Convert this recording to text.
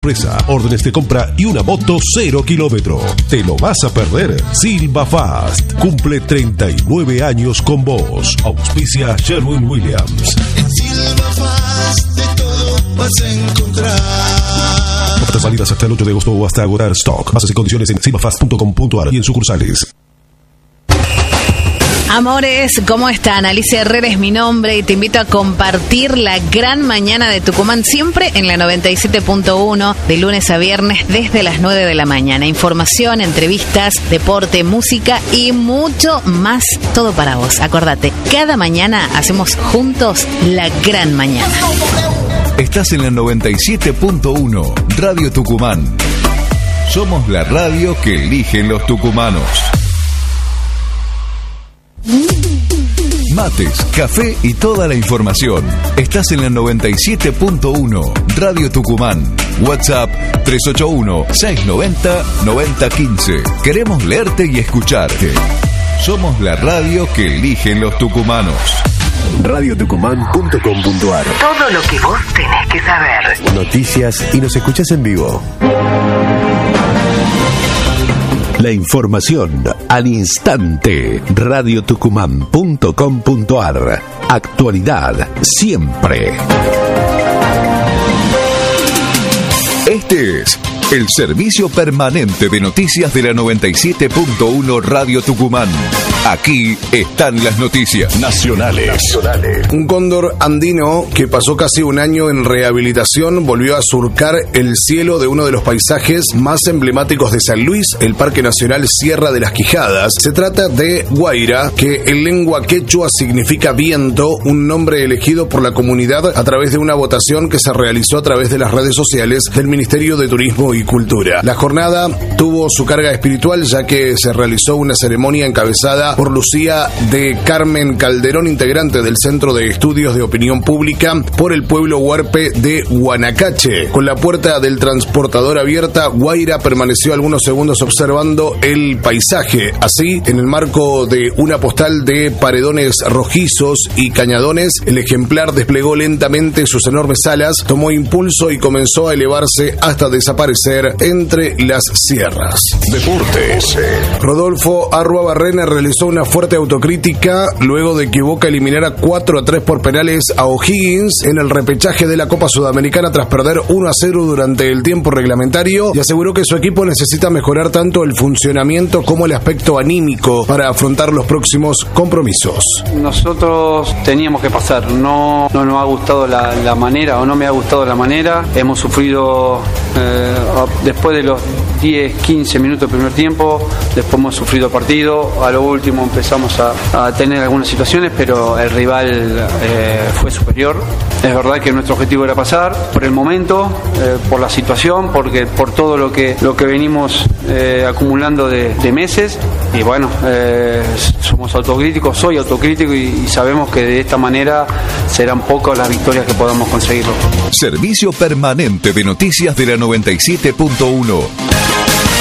sorpresa, órdenes de compra y una moto 0 kilómetro. ¿Te lo vas a perder? Silva Fast cumple 39 años con vos. Auspicia Sherwin Williams. En Silva Fast de todo vas a encontrar. Ofertas válidas hasta el 8 de agosto o hasta agotar stock. Bases y condiciones en silvafast.com.ar y en sucursales. Amores, ¿cómo están? Alicia Herrera es mi nombre y te invito a compartir la gran mañana de Tucumán, siempre en la 97.1, de lunes a viernes desde las 9 de la mañana. Información, entrevistas, deporte, música y mucho más, todo para vos. Acordate, cada mañana hacemos juntos la gran mañana. Estás en la 97.1, Radio Tucumán. Somos la radio que eligen los tucumanos. Mates, café y toda la información. Estás en la 97.1, Radio Tucumán. WhatsApp 381-690-9015. Queremos leerte y escucharte. Somos la radio que eligen los tucumanos. radiotucumán.com.ar. Todo lo que vos tenés que saber. Noticias y nos escuchás en vivo. La información al instante. radiotucumán.com.ar. Actualidad siempre. Este es el servicio permanente de noticias de la 97.1 Radio Tucumán. Aquí están las noticias nacionales. Un cóndor andino que pasó casi un año en rehabilitación volvió a surcar el cielo de uno de los paisajes más emblemáticos de San Luis, el Parque Nacional Sierra de las Quijadas. Se trata de Guaira, que en lengua quechua significa viento, un nombre elegido por la comunidad a través de una votación que se realizó a través de las redes sociales del Ministerio de Turismo y Cultura. La jornada tuvo su carga espiritual, ya que se realizó una ceremonia encabezada por Lucía de Carmen Calderón, integrante del Centro de Estudios de Opinión Pública por el pueblo huarpe de Guanacache. Con la puerta del transportador abierta, Guaira permaneció algunos segundos observando el paisaje. Así, en el marco de una postal de paredones rojizos y cañadones, el ejemplar desplegó lentamente sus enormes alas, tomó impulso y comenzó a elevarse hasta desaparecer entre las sierras. Deportes. Rodolfo Arruabarrena realizó una fuerte autocrítica luego de que Boca eliminara 4-3 por penales a O'Higgins en el repechaje de la Copa Sudamericana tras perder 1-0 durante el tiempo reglamentario, y aseguró que su equipo necesita mejorar tanto el funcionamiento como el aspecto anímico para afrontar los próximos compromisos. Nosotros teníamos que pasar, no nos ha gustado la manera, o no me ha gustado la manera. Hemos sufrido después de los 10-15 minutos del primer tiempo, después hemos sufrido partido, a lo último empezamos a tener algunas situaciones, pero el rival fue superior. Es verdad que nuestro objetivo era pasar por el momento, por la situación, porque por todo lo que venimos acumulando de meses, y bueno, somos autocríticos, soy autocrítico y sabemos que de esta manera serán pocas las victorias que podamos conseguirlo. Servicio permanente de noticias de la 97.1.